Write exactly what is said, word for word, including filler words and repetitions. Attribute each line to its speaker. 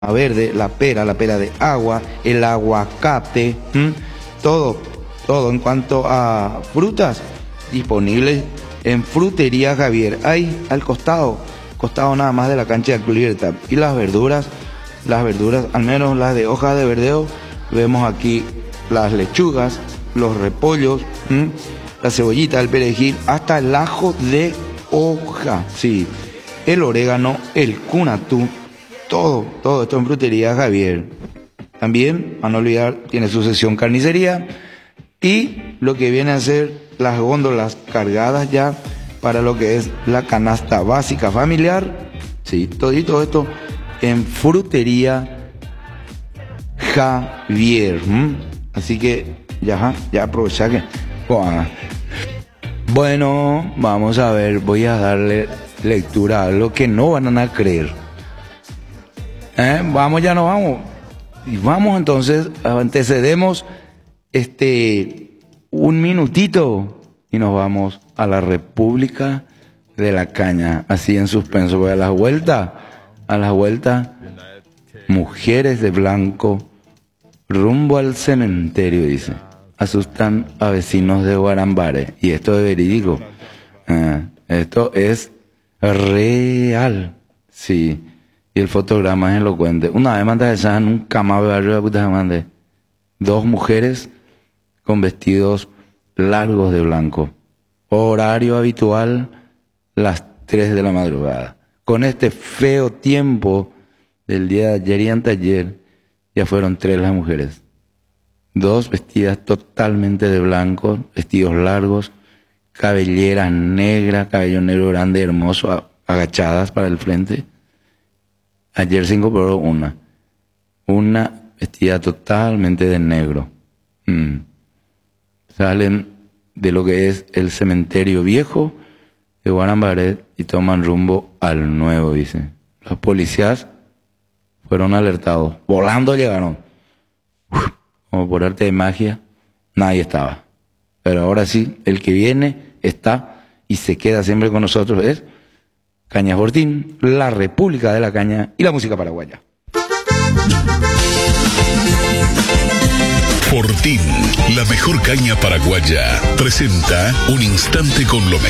Speaker 1: verde, la pera, la pera de agua, el aguacate, ¿m? todo, todo en cuanto a frutas disponibles en Frutería Javier, ahí al costado, costado nada más de la cancha de Club Libertad. Y las verduras, las verduras, al menos las de hoja de verdeo, vemos aquí las lechugas, los repollos, ¿m? la cebollita, el perejil, hasta el ajo de hoja, sí, el orégano, el cunatú, todo, todo esto en Frutería Javier. También, a no olvidar, tiene su sección carnicería y lo que viene a ser las góndolas cargadas ya para lo que es la canasta básica familiar, sí, todo y todo esto en Frutería Javier. ¿m? Así que ya, ya aprovecha que bueno, bueno, vamos a ver, voy a darle lectura a algo que no van a creer. ¿Eh? Vamos, ya nos vamos. Y vamos entonces, antecedemos este un minutito y nos vamos a la República de la Caña, así en suspenso. Voy a las vueltas, a las vueltas, mujeres de blanco rumbo al cementerio, dice. Asustan a vecinos de Guarambare. Y esto es verídico. Eh, esto es real. Sí. Y el fotograma es elocuente. Una vez manda esa en un cama de barrio de puta madre. Dos mujeres con vestidos largos de blanco. Horario habitual, las tres de la madrugada. Con este feo tiempo del día de ayer y anteayer, ya fueron tres las mujeres. Dos vestidas totalmente de blanco, vestidos largos, cabelleras negras, cabello negro grande, hermoso, agachadas para el frente. Ayer se incorporó una, una vestida totalmente de negro. Mm. Salen de lo que es el cementerio viejo de Guarambaret y toman rumbo al nuevo, dice. Los policías fueron alertados, volando llegaron. Uf, como por arte de magia, nadie estaba. Pero ahora sí, el que viene está y se queda siempre con nosotros es Cañas Fortín, la República de la Caña y la música paraguaya.
Speaker 2: Fortín, la mejor caña paraguaya, presenta un instante con lo mejor.